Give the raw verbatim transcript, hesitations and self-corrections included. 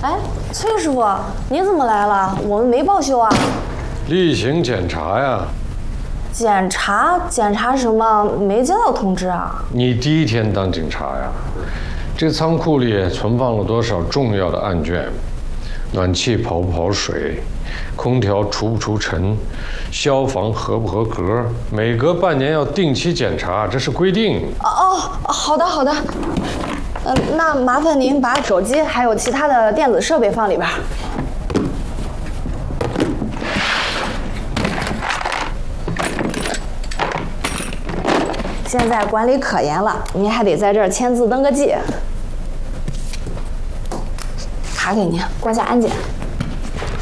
哎，崔师傅，你怎么来了？我们没报修啊。 例行检查呀。 检查？检查什么？没接到通知啊。 你第一天当警察呀？这仓库里存放了多少重要的案卷？暖气跑不跑水？空调除不除尘？消防合不合格？每隔半年要定期检查，这是规定。 哦哦，好的好的。呃，那麻烦您把手机还有其他的电子设备放里边。现在管理可严了，您还得在这儿签字登个记。卡给您，过下安检。